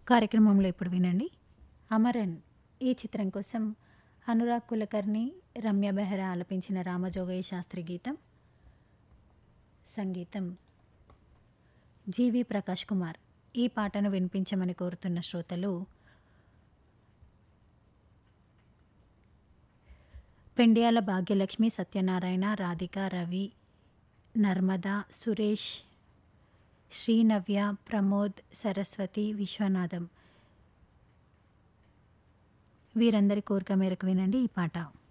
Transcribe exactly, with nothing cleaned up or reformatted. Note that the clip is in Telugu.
కార్యక్రమంలో ఇప్పుడు వినండి. అమరన్ ఈ చిత్రం కోసం అనురాగ్ కులకర్ణి, రమ్య బెహ్రా ఆలపించిన రామజోగయ్య శాస్త్రి గీతం. సంగీతం జీవి ప్రకాష్ కుమార్. ఈ పాటను వినిపించమని కోరుతున్న శ్రోతలు పెండ్యాల భాగ్యలక్ష్మి, సత్యనారాయణ, రాధిక, రవి, నర్మద, సురేష్, శ్రీనవ్య, ప్రమోద్, సరస్వతి, విశ్వనాథం. వీరందరి కోరిక మేరకు వినండి ఈ పాట.